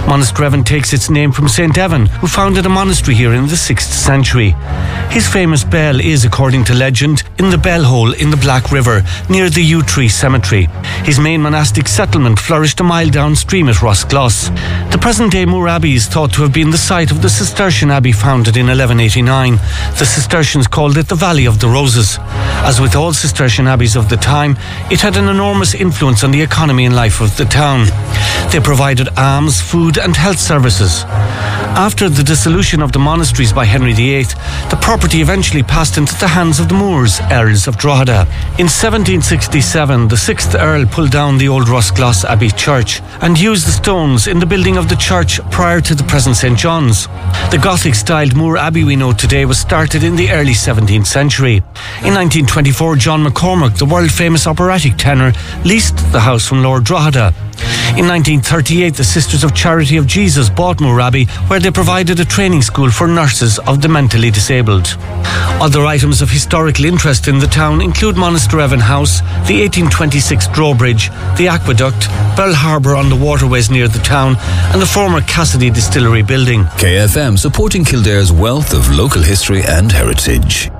Monasterevin takes its name from St. Evan, who founded a monastery here in the 6th century. His famous bell is, according to legend, in the bell hole in the Black River, near the Yew Tree Cemetery. His main monastic settlement flourished a mile downstream at Roscloss. The present-day Moore Abbey is thought to have been the site of the Cistercian Abbey founded in 1189. The Cistercians called it the Valley of the Roses. As with all Cistercian abbeys of the time, it had an enormous influence on the economy and life of the town. They provided alms, food and health services. After the dissolution of the monasteries by Henry VIII, the property eventually passed into the hands of the Moores, Earls of Drogheda. In 1767, the 6th Earl pulled down the old Roscloss Abbey church and used the stones in the building of the church prior to the present St. John's. The Gothic-styled Moore Abbey we know today was started in the early 17th century. In 1924, John McCormack, the world-famous operatic tenor, leased the house from Lord Drogheda. In 1938, the Sisters of Charity of Jesus bought Moore Abbey, where they provided a training school for nurses of the mentally disabled. Other items of historical interest in the town include Monasterevin House, the 1826 drawbridge, the aqueduct, Bell Harbour on the waterways near the town, and the former Cassidy Distillery building. KFM, supporting Kildare's wealth of local history and heritage.